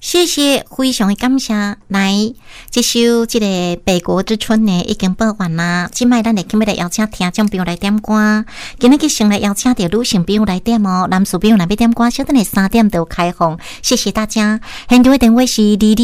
谢谢，非常的感谢。来，这首这个《北国之春》呢，已经播完啦。今摆咱来今要来邀请听众朋友来点歌。今日去先来邀请到女性朋友来点哦，男士朋友来要点歌，稍等下3点就开放。谢谢大家。现场的电话是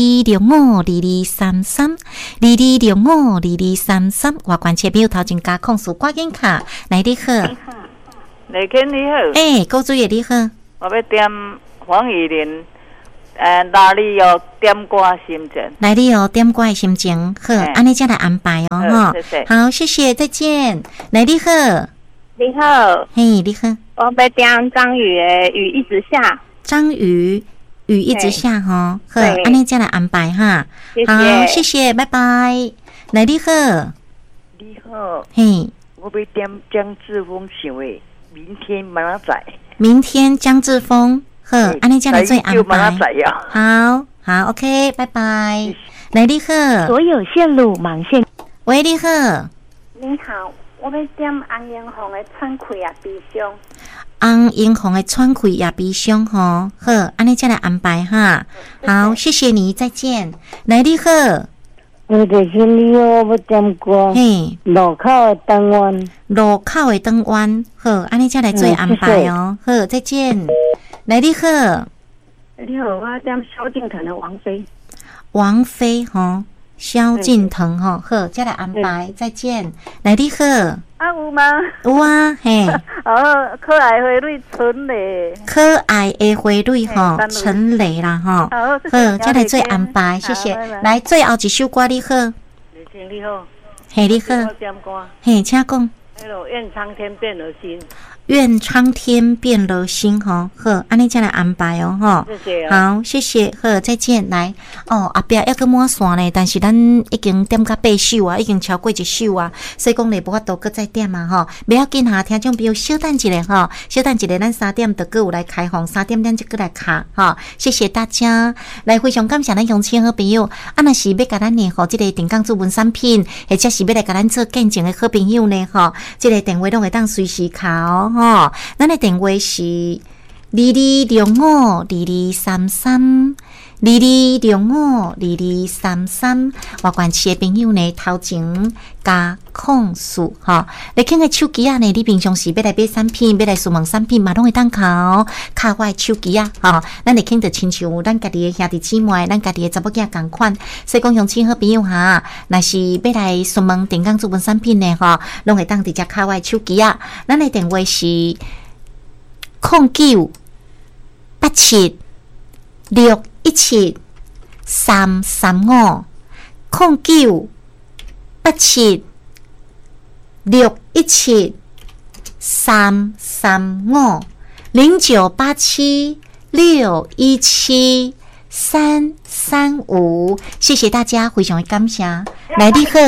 22052233，22052233。外观车朋友头前加控诉挂紧卡，来你好。 雷肯你好。 高主任你好。 我要点黄雨玲。哪里有点歌心情？ 哪里有点歌的心情？好，安尼再来安排哦，哈。好，谢谢，再见。来，你好， 你好， 嘿，你好。 我要点张宇的《雨一直下》。 张宇，雨一直下哈。好，安尼再来安排哈。好，谢谢，拜拜。来，你好， 你好， 嘿， 我要点江志峰唱的《明天明仔载》。 明天江志峰。好，安尼再来做安排。好 ，OK， 拜拜。来，你好， 所有线路忙线。 喂，你好， 你好，我要点安英红的喘气也悲伤。 安英红的喘气也悲伤吼。好，安尼再来安排哈。好，谢谢你，再见。来，你好， 我就是你哦，我点歌。 嘿， 路口的灯弯， 路口的灯弯。好，安尼再来做安排哦。好，再见。来，你好， 你好，我点萧敬腾的王菲。 王菲吼，萧敬腾吼，好，再来安排，再见。来，你好， 有吗？ 有啊，嘿。 可爱花蕊陈蕾。 可爱的花蕊吼，陈蕾啦吼。好，再来做安排，谢谢。来，最后一首歌，你好。 你好。 嘿，你好。 点歌。 嘿，请讲。 愿苍天变了心。 愿苍天变了心吼，好，安尼再来安排哦，吼。 谢谢。 好，谢谢，好，再见。来，后壁还阁满线呢，但是咱已经点到8首啊，已经超过1首啊，所以讲咧无法度阁再点嘛，吼。不要紧哈，听众朋友稍等一下吼，稍等一下，咱3点就阁有来开放，3点咱就阁来卡，吼。谢谢大家，来非常感谢咱乡亲好朋友，若是要甲咱呢，吼，这个定岗主文产品，或者是要来甲咱做见证的好朋友呢，吼，这个电话拢会当随时卡哦。咱的电话是22052233，22052233。外观市的朋友呢，头前加控诉哈。你看个手机啊呢，你平常时要来买产品，要来询问产品嘛，拢会当卡我的手机啊，哈。咱会看到亲像咱家己的兄弟姊妹，咱家己的查某囝同款。所以讲乡亲好朋友哈，若是要来询问定岗主文产品呢，哈，拢会当直接卡我的手机啊。咱的电话是0987617335，0987617335。谢谢大家，非常的感谢。来，你好，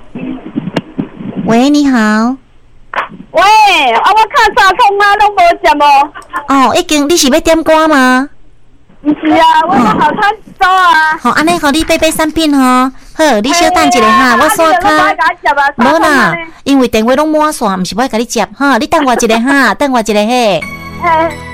喂，你好。 喂，我看啥通啊，拢无接哦。 已经，你是要点歌吗？ 不是啊，我好餐走啊。 好，安尼互你买产品吼。好，你稍等一下哈，我刷卡。无啦，因为电话拢满线，毋是我甲你接哈。你等我一下哈，等我一下嘿。